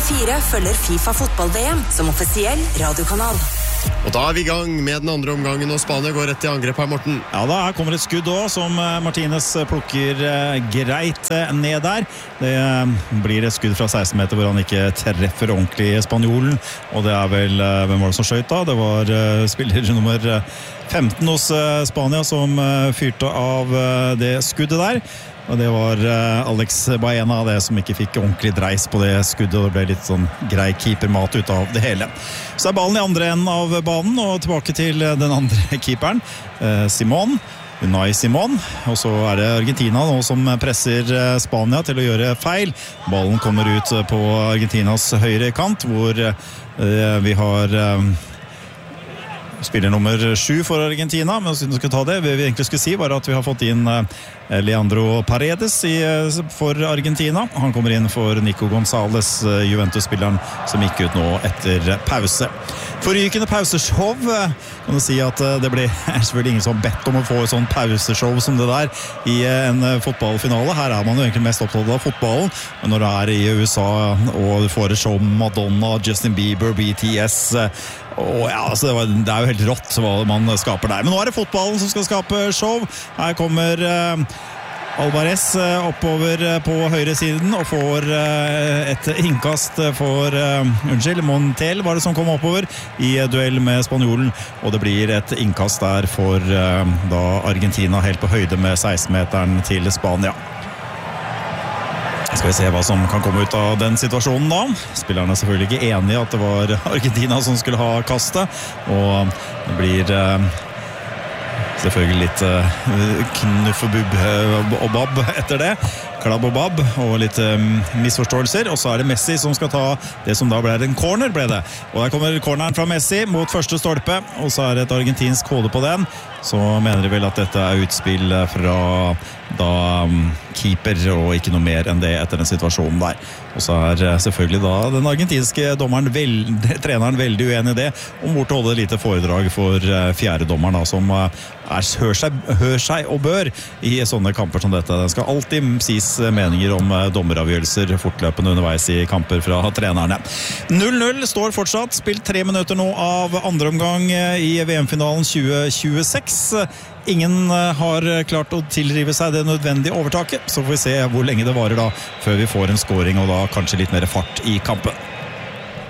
TV4 følger FIFA fotball-VM som offisiell radiokanal. Og da vi I gang med den andre omgangen, og Spania går rett til angrep her, Morten. Ja, da her kommer et skudd også, som Martinez plukker greit ned der. Det blir et skudd fra 16 meter hvor han ikke treffer ordentlig spanjolen, og det vel, hvem var det som skjøt da? Det var spiller nummer 15 hos Spania som fyrte av det skuddet der. Og det var Alex Baena, det som ikke fikk ordentlig dreis på det skuddet, og det ble litt sånn grei keepermat ut av det hele. Så ballen I andre enden av banen, og tilbake til den andre keeperen, Simon, Unai Simon, og så det Argentina nå som presser Spania til å gjøre feil. Ballen kommer ut på Argentinas høyre kant, hvor vi har spiller nummer 7 for Argentina, men siden vi skulle ta det, vi egentlig skulle si var at vi har fått inn Leandro Paredes for Argentina. Han kommer inn for Nico González, Juventus-spilleren som gikk ut nå etter pause. Forrykende pauseshow, kan du si at det ble selvfølgelig ingen som bedt om å få et sånn pauseshow som det der I en fotballfinale. Her man jo egentlig mest opptatt av fotballen, men når det I USA og du får et show med Madonna, Justin Bieber, BTS, og ja, altså det jo helt rått hva man skaper der. Men nå det fotballen som skal skape show. Her kommer Alvarez oppover på høyre siden og får et innkast for Montiel var det som kom oppover I duell med spanjolen, og det blir et innkast der for da Argentina helt på høyde med 16-meteren til Spania. Skal vi se hva som kan komme ut av den situasjonen da. Spillerne selvfølgelig ikke enige at det var Argentina som skulle ha kastet, og det blir selvfølgelig litt knuffebubb og babb etter det. Klabb og babb og litt misforståelser, og så det Messi som skal ta det som da ble en corner ble det. Og der kommer corneren fra Messi mot første stolpe, og så det et argentinsk kode på den. Så mener de vel at dette utspill fra da keeper og ikke noe mer enn det etter den situasjonen der. Og så selvfølgelig da den argentinske dommeren, treneren veldig uenig I det, om hvor til å holde et lite foredrag for fjerde dommeren da, som hør seg og bør I sånne kamper som dette. Det skal alltid sies meninger om dommeravgjørelser fortløpende underveis I kamper fra trenerne. 0-0 står fortsatt, spilt 3 minutter nå av andre omgang I VM-finalen 2026. Ingen har klart å tilrive seg det nødvendige overtaket, så får vi se hvor lenge det varer da, før vi får en scoring og da kanskje litt mer fart I kampen.